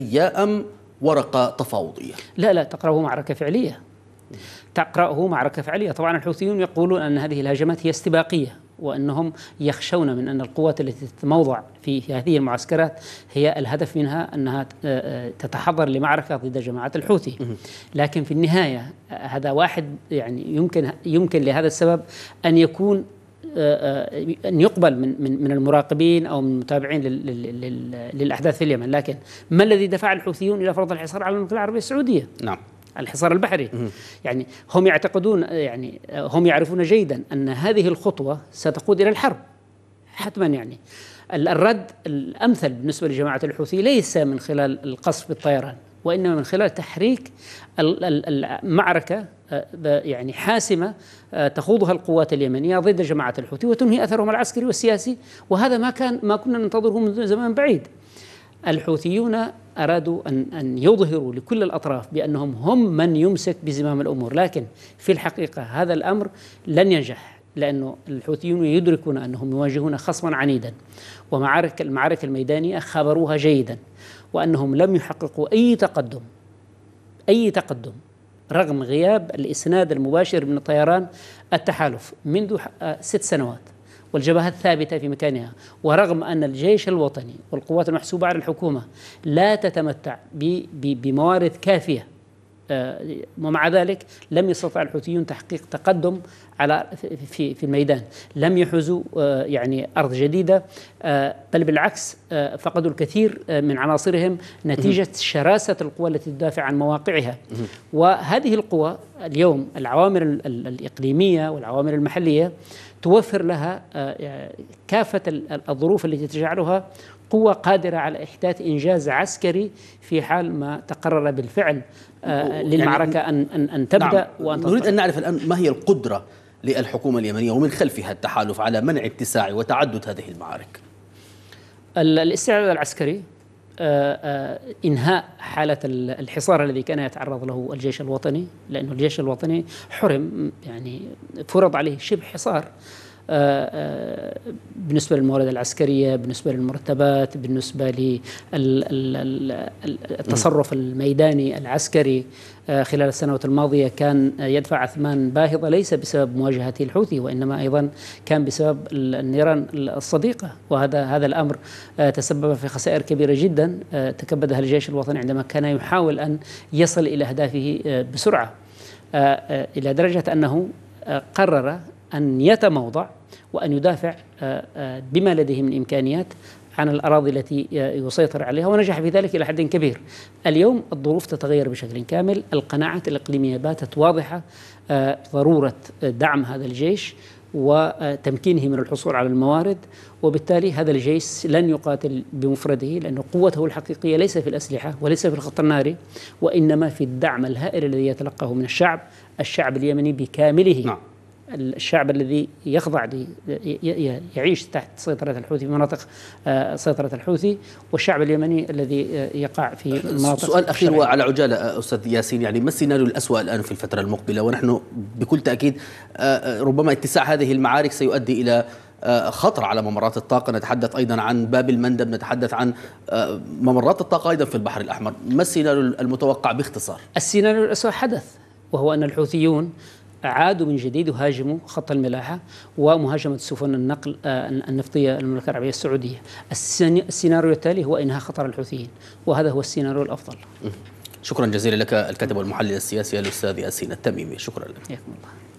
أم ورقة تفاوضية؟ لا تقرأه معركة فعلية. تقرأه معركة فعلية. طبعا الحوثيون يقولون أن هذه الهجمات هي استباقية، وأنهم يخشون من أن القوات التي تتموضع في هذه المعسكرات هي الهدف منها أنها تتحضر لمعركة ضد جماعة الحوثي. لكن في النهاية هذا واحد، يعني يمكن لهذا السبب أن يكون أن يقبل من المراقبين أو من المتابعين للأحداث في اليمن. لكن ما الذي دفع الحوثيون إلى فرض الحصار على المملكة العربية السعودية؟ نعم، الحصار البحري. يعني هم يعتقدون، يعني هم يعرفون جيدا أن هذه الخطوة ستقود إلى الحرب حتما. يعني الرد الأمثل بالنسبة لجماعة الحوثي ليس من خلال القصف بالطيران، وإنما من خلال تحريك المعركة يعني حاسمة تخوضها القوات اليمنية ضد جماعة الحوثي وتنهي أثرهم العسكري والسياسي. وهذا ما كنا ننتظره منذ زمان بعيد. الحوثيون أرادوا أن يظهروا لكل الأطراف بأنهم هم من يمسك بزمام الأمور، لكن في الحقيقة هذا الأمر لن ينجح، لأنه الحوثيون يدركون أنهم يواجهون خصما عنيدا، المعارك الميدانية خبروها جيدا، وأنهم لم يحققوا أي تقدم رغم غياب الإسناد المباشر من طيران التحالف منذ 6 سنوات، والجبهات ثابتة في مكانها، ورغم أن الجيش الوطني والقوات المحسوبة على الحكومة لا تتمتع بموارد كافية، ومع ذلك لم يستطع الحوثيون تحقيق تقدم في الميدان. لم يحوزوا يعني أرض جديدة، بل بالعكس فقدوا الكثير من عناصرهم نتيجة شراسة القوى التي تدافع عن مواقعها. وهذه القوى اليوم العوامل الإقليمية والعوامل المحلية توفر لها كافة الظروف التي تجعلها قوة قادرة على إحداث إنجاز عسكري في حال ما تقرر بالفعل للمعركة أن تبدأ. نعم. نريد أن نعرف الآن ما هي القدرة للحكومة اليمنية ومن خلفها التحالف على منع اتساع وتعدد هذه المعارك. الاستعداد العسكري، إنهاء حالة الحصار الذي كان يتعرض له الجيش الوطني، لأنه الجيش الوطني حرم، يعني فرض عليه شبه حصار بالنسبة للموارد العسكرية، بالنسبة للمرتبات، بالنسبة للتصرف الميداني العسكري. خلال السنوات الماضية كان يدفع أثمان باهظة ليس بسبب مواجهته الحوثي، وإنما أيضا كان بسبب النيران الصديقة، وهذا الأمر تسبب في خسائر كبيرة جدا تكبدها الجيش الوطني عندما كان يحاول أن يصل إلى أهدافه بسرعة، إلى درجة أنه قرر أن يتموضع وأن يدافع بما لديه من إمكانيات عن الأراضي التي يسيطر عليها، ونجح في ذلك إلى حد كبير. اليوم الظروف تتغير بشكل كامل، القناعات الإقليمية باتت واضحة، ضرورة دعم هذا الجيش وتمكينه من الحصول على الموارد، وبالتالي هذا الجيش لن يقاتل بمفرده، لأن قوته الحقيقية ليس في الأسلحة وليس في الخط الناري، وإنما في الدعم الهائل الذي يتلقاه من الشعب اليمني بكامله. نعم. الشعب الذي يخضع يعيش تحت سيطرة الحوثي في مناطق سيطرة الحوثي، والشعب اليمني الذي يقع في مناطق. سؤال أخير وعلى عجالة أستاذ ياسين، يعني ما السيناريو الأسوأ الآن في الفترة المقبلة؟ ونحن بكل تأكيد ربما اتساع هذه المعارك سيؤدي إلى خطر على ممرات الطاقة، نتحدث أيضا عن باب المندب، نتحدث عن ممرات الطاقة أيضا في البحر الأحمر. ما السيناريو المتوقع باختصار؟ السيناريو الأسوأ حدث، وهو أن الحوثيون عادوا من جديد وهاجموا خط الملاحة ومهاجمة سفن النقل النفطية المملكة العربية السعودية. السيناريو التالي هو إنهاء خطر الحوثيين، وهذا هو السيناريو الأفضل. شكرا جزيلا لك الكاتب والمحلل السياسي الأستاذ ياسين التميمي، شكرا لك.